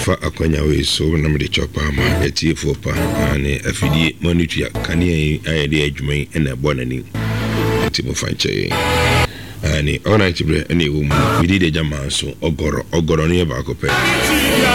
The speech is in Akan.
fa akwanya we so na me de chopa ma etiefo pa ane afidi monitua kane ayede adwuman na bonani timo fanche ane ona chibre ene wo mu bidi de jama so ogoro ne ba ko pe